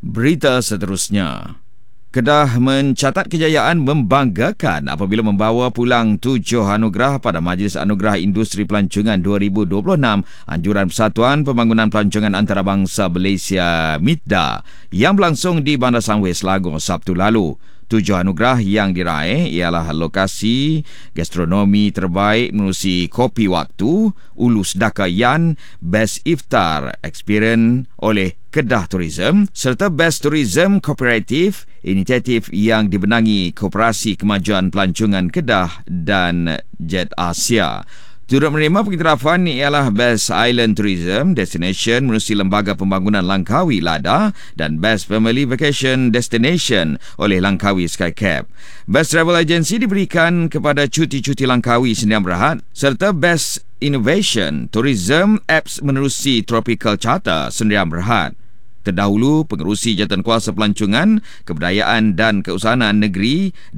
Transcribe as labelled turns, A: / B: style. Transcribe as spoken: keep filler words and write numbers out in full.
A: Berita seterusnya. Kedah mencatat kejayaan membanggakan apabila membawa pulang tujuh anugerah pada Majlis Anugerah Industri Pelancongan dua ribu dua puluh enam Anjuran Persatuan Pembangunan Pelancongan Antarabangsa Malaysia MIPDA yang berlangsung di Bandar Sunway Selangor Sabtu lalu. Tujuh anugerah yang diraih ialah lokasi gastronomi terbaik menerusi Kopi Waktu, Ulu Sedaka Yan, Best Iftar Experience oleh Kedah Tourism serta Best Tourism Cooperative, inisiatif yang dibenangi Koperasi Kemajuan Pelancongan Kedah dan Jet Asia. Turut menerima pengiktirafan ialah Best Island Tourism Destination menerusi Lembaga Pembangunan Langkawi LADA dan Best Family Vacation Destination oleh Langkawi Skycap. Best Travel Agency diberikan kepada Cuti-Cuti Langkawi Sdn Bhd serta Best Innovation Tourism Apps menerusi Tropical Charter Sdn Bhd. Terdahulu, Pengerusi Jawatankuasa Pelancongan, Kebudayaan dan Keusahanan Negeri